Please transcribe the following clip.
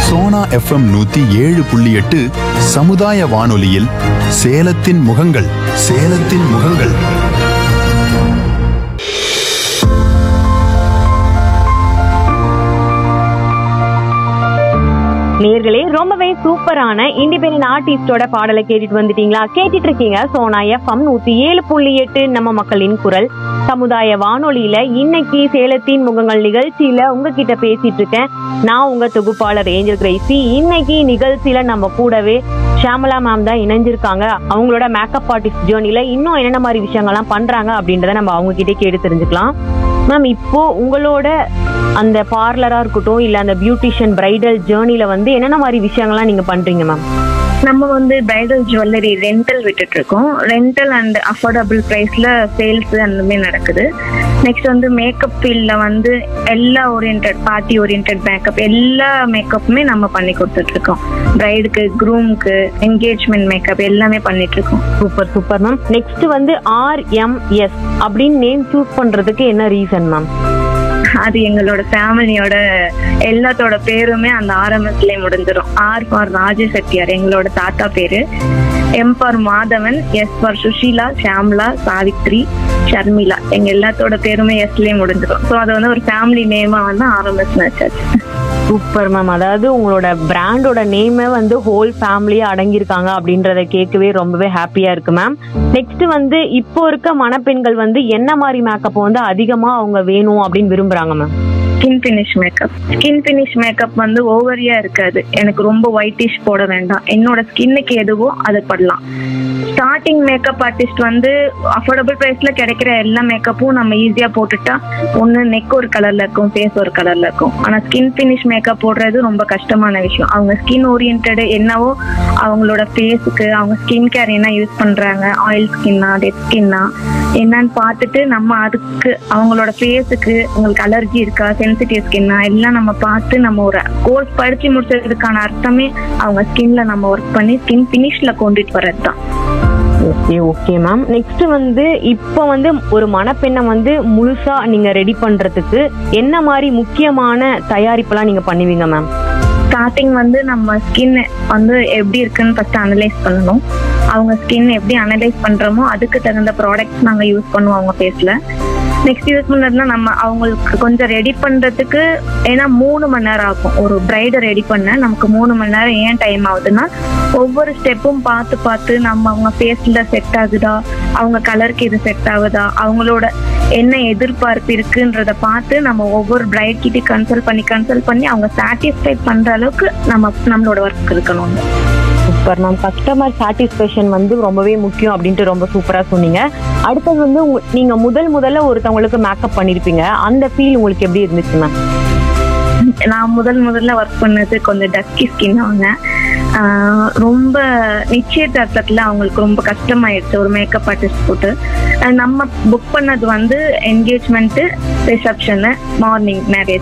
Sona FM 107.8 சமுதாய வானொலியில் சேலத்தின் முகங்கள் சேலத்தின் முகங்கள். நேர்களே, ரொம்பவே சூப்பரான இண்டிபெண்டன்ட் ஆர்டிஸ்டோட பாடலை கேட்டுட்டு வந்துட்டீங்களா? கேட்டுட்டு இருக்கீங்க சோனா எஃப்எம் 107.8 நம்ம மக்களின் குரல் சமுதாய வானொலியில. இன்னைக்கு சேலத்தின் முகங்கள் நிகழ்ச்சியில உங்ககிட்ட பேசிட்டு இருக்கேன். நான் உங்க தொகுப்பாளர் ஏஞ்சல் கிரேசி. இன்னைக்கு நிகழ்ச்சியில நம்ம கூடவே ஷியாமலா மேம் தான் இணைஞ்சிருக்காங்க. அவங்களோட மேக்கப் ஆர்டிஸ்ட் ஜேர்னில இன்னும் என்னென்ன மாதிரி விஷயங்கள்லாம் பண்றாங்க அப்படின்றத நம்ம அவங்க கிட்டே கேட்டு தெரிஞ்சுக்கலாம். மேம், இப்போ உங்களோட அந்த பார்லரா இருக்கட்டும் இல்ல அந்த பியூட்டிஷியன் பிரைடல் ஜேர்னில வந்து என்னென்ன மாதிரி விஷயங்கள்லாம் நீங்க பண்றீங்க மேம்? நம்ம வந்து பிரைடல் ஜுவல்லரி ரெண்டல் விட்டுட்டு இருக்கோம். ரெண்டல் அண்ட் அஃபோர்டபுள் பிரைஸ்ல சேல்ஸ் அந்த மாதிரி நடக்குது. நெக்ஸ்ட் வந்து மேக்கப் ஃபீல்ட்ல வந்து எல்லா ஓரியன்டட் பார்ட்டி ஓரியன்டட் மேக்கப் எல்லா மேக்கப்புமே நம்ம பண்ணி கொடுத்துட்டு இருக்கோம். பிரைடுக்கு, க்ரூம்க்கு, என்கேஜ்மெண்ட் மேக்கப் எல்லாமே பண்ணிட்டு இருக்கோம். Super super ma'am. நெக்ஸ்ட் வந்து RMS அப்படின்னு நேம் சூஸ் பண்றதுக்கு என்ன ரீசன் மேம்? அது எங்களோட ஃபேமிலியோட எல்லாத்தோட பேருமே அந்த RMSலயே முடிஞ்சிடும். R ஃபார் ராஜசெட்டியார் எங்களோட தாத்தா பேரு, M for Madhavan, S for Sushila, Shyamala, Savitri, Sharmila எங்க எல்லாத்தோட பேருமே Sலயே முடிஞ்சிடும். ஸோ அது வந்து ஒரு ஃபேமிலி நேமா வந்து RMS வச்சாச்சு. Super ma'am. அதாவது உங்களோட பிராண்டோட நேமே வந்து ஹோல் ஃபேமிலியா அடங்கியிருக்காங்க அப்படின்றத கேட்கவே ரொம்பவே ஹாப்பியா இருக்கு மேம். நெக்ஸ்ட் வந்து இப்போ இருக்க மணப்பெண்கள் வந்து என்ன மாதிரி மேக்கப் வந்து அதிகமா அவங்க வேணும் அப்படின்னு விரும்புறாங்க ma'am? Skin finish makeup. Skin finish makeup வந்து ஓவரியா இருக்காது. எனக்கு ரொம்ப ஒயிட்டிஷ் போட வேண்டாம், என்னோட ஸ்கின்னுக்கு எதுவோ அதை பண்ணலாம். ஸ்டார்டிங் மேக்கப் ஆர்டிஸ்ட் வந்து அஃபோர்டபுள் பிரைஸ்ல கிடைக்கிற எல்லா மேக்கப்பும் நம்ம ஈஸியா போட்டுட்டா ஒன்னு நெக் ஒரு கலர்ல இருக்கும், ஃபேஸ் ஒரு கலர்ல இருக்கும். ஆனா ஸ்கின் ஃபினிஷ் மேக்கப் போடுறது ரொம்ப கஷ்டமான விஷயம். அவங்க ஸ்கின் ஓரியன்டட் என்னவோ அவங்களோட ஃபேஸுக்கு அவங்க ஸ்கின் கேர் என்ன யூஸ் பண்றாங்க, ஆயில் ஸ்கின்னா டெட் ஸ்கின்னா என்னன்னு பார்த்துட்டு நம்ம அதுக்கு அவங்களோட ஃபேஸுக்கு உங்களுக்கு அலர்ஜி இருக்கா, சென்சிட்டிவ் ஸ்கின்னா எல்லாம் நம்ம பார்த்து நம்ம ஒரு கோர்ஸ் படிச்சு முடிச்சதுக்கான அர்த்தமே அவங்க ஸ்கின்ல நம்ம ஒர்க் பண்ணி ஸ்கின் ஃபினிஷ்ல கொண்டுட்டு வர்றது தான். Okay okay ma'am. நெக்ஸ்ட் வந்து இப்போ வந்து ஒரு மணப்பெண்ணை வந்து முழுசா நீங்க ரெடி பண்றதுக்கு என்ன மாதிரி முக்கியமான தயாரிப்புலாம் நீங்க பண்ணுவீங்க மேம்? ஸ்டார்டிங் வந்து நம்ம ஸ்கின் வந்து எப்படி இருக்குன்னு ஃபர்ஸ்ட் அனலைஸ் பண்ணணும். அவங்க ஸ்கின் எப்படி அனலைஸ் பண்றோமோ அதுக்கு தகுந்த ப்ராடக்ட்ஸ் நாங்க யூஸ் பண்ணுவோம் அவங்க ஃபேஸ்ல. நெக்ஸ்ட் யூஸ் பண்ணதுன்னா நம்ம அவங்களுக்கு கொஞ்சம் ரெடி பண்றதுக்கு ஏன்னா 3 மணி நேரம் ஆகும். ஒரு பிரைடை ரெடி பண்ண நமக்கு 3 மணி நேரம் ஏன் டைம் ஆகுதுன்னா ஒவ்வொரு ஸ்டெப்பும் பார்த்து பார்த்து நம்ம அவங்க ஃபேஸ்ல செட் ஆகுதா, அவங்க கலருக்கு இது செட் ஆகுதா, அவங்களோட என்ன எதிர்பார்ப்பு இருக்குன்றத பார்த்து நம்ம ஒவ்வொரு பிரைட் கிட்ட கன்சல்ட் பண்ணி அவங்க சாட்டிஸ்ஃபை பண்ற அளவுக்கு நம்மளோட ஒர்க் இருக்கணும். Super ma'am. கஸ்டமர் சாட்டிஸ்ஃபேக்ஷன் வந்து ரொம்பவே முக்கியம் அப்படின்ட்டு ரொம்ப சூப்பரா சொன்னீங்க. அடுத்தது வந்து நீங்க முதல்ல ஒருத்தவங்களுக்கு மேக்கப் பண்ணிருப்பீங்க, அந்த ஃபீல் உங்களுக்கு எப்படி இருந்துச்சு மேம்? நான் முதல்ல ஒர்க் பண்ணது கொஞ்சம் டஸ்கி ஸ்கின். அவங்க ரொம்ப நிச்சயதார்த்தத்துல அவங்களுக்கு ரொம்ப கஷ்டமாயிடுச்சு ஒரு மேக்கப் ஆர்டிஸ்ட் போட்டு. நம்ம புக் பண்ணது வந்து என்கேஜ்மெண்ட், ரிசப்ஷனு, மார்னிங் மேரேஜ்